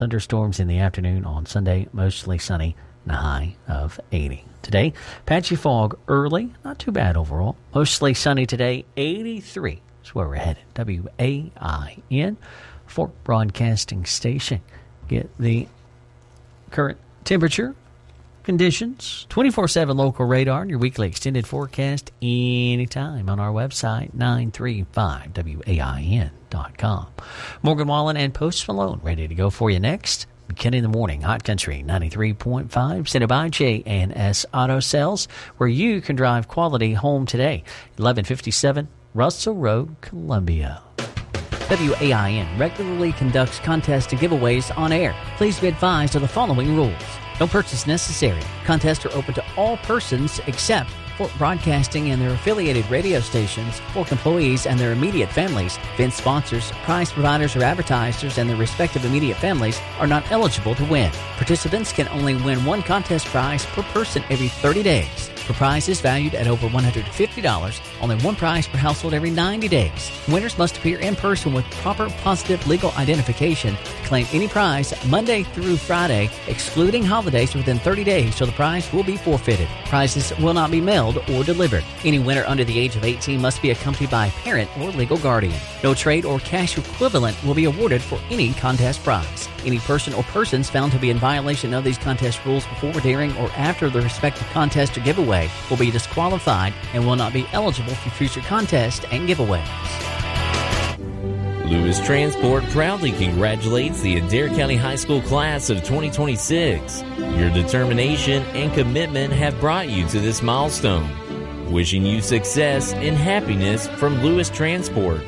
Thunderstorms in the afternoon on Sunday, mostly sunny, and a high of 80. Today, patchy fog early, not too bad overall. Mostly sunny today, 83 is where we're headed. WAIN, Fort Broadcasting Station. Get the current temperature, conditions, 24/7 local radar, and your weekly extended forecast anytime on our website, 935wain.com. Morgan Wallen and Post Malone ready to go for you next. McKinney in the Morning, Hot Country 93.5, sent by J&S Auto Sales, where you can drive quality home today. 1157 Russell Road, Columbia. WAIN regularly conducts contests and giveaways on air. Please be advised of the following rules. No purchase necessary. Contests are open to all persons except Fort Broadcasting and their affiliated radio stations, Fort employees and their immediate families. Event sponsors, prize providers, or advertisers and their respective immediate families are not eligible to win. Participants can only win one contest prize per person every 30 days. For prizes valued at over $150, only one prize per household every 90 days. Winners must appear in person with proper positive legal identification to claim any prize Monday through Friday, excluding holidays within 30 days, so the prize will be forfeited. Prizes will not be mailed or delivered. Any winner under the age of 18 must be accompanied by a parent or legal guardian. No trade or cash equivalent will be awarded for any contest prize. Any person or persons found to be in violation of these contest rules before, during, or after the respective contest or giveaway will be disqualified and will not be eligible for future contests and giveaways. Lewis Transport proudly congratulates the Adair County High School class of 2026. Your determination and commitment have brought you to this milestone. Wishing you success and happiness from Lewis Transport.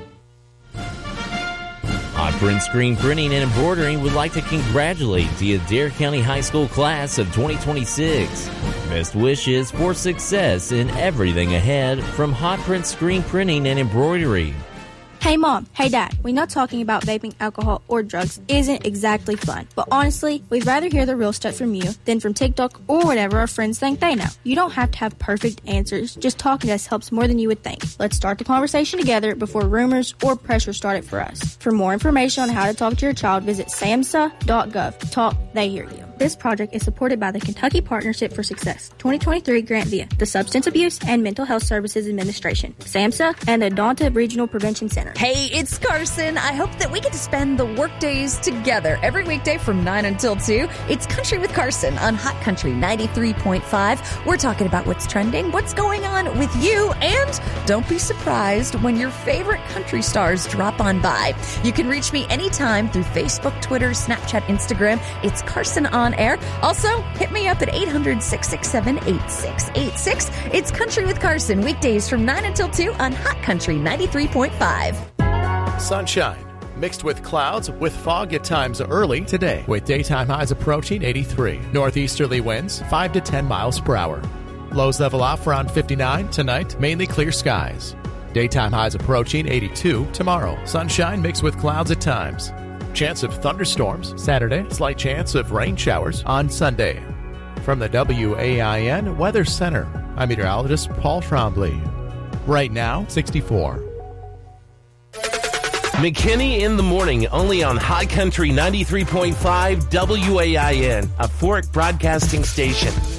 Hot Print Screen Printing and Embroidering would like to congratulate the Adair County High School class of 2026. Best wishes for success in everything ahead from Hot Print Screen Printing and Embroidery. Hey Mom, hey Dad, we know talking about vaping, alcohol, or drugs isn't exactly fun. But honestly, we'd rather hear the real stuff from you than from TikTok or whatever our friends think they know. You don't have to have perfect answers. Just talking to us helps more than you would think. Let's start the conversation together before rumors or pressure start it for us. For more information on how to talk to your child, visit samhsa.gov. Talk, they hear you. This project is supported by the Kentucky Partnership for Success 2023 grant via the Substance Abuse and Mental Health Services Administration, SAMHSA, and the Adonta Regional Prevention Center. Hey, it's Carson. I hope that we get to spend the work days together every weekday from 9 until 2. It's Country with Carson on Hot Country 93.5. We're talking about what's trending, what's going on with you, and don't be surprised when your favorite country stars drop on by. You can reach me anytime through Facebook, Twitter, Snapchat, Instagram. It's Carson on Air. Also, hit me up at 800-667-8686. It's Country with Carson, weekdays from 9 until 2 on Hot Country 93.5. Sunshine mixed with clouds with fog at times early today, with daytime highs approaching 83. Northeasterly winds 5 to 10 miles per hour. Lows level off around 59 tonight, mainly clear skies. Daytime highs approaching 82 tomorrow. Sunshine mixed with clouds at times. Chance of thunderstorms Saturday, slight chance of rain showers on Sunday. From the WAIN Weather Center, I'm meteorologist Paul Trombley. Right now, 64. McKinney in the Morning, only on High Country 93.5 WAIN, a Fort Broadcasting Station.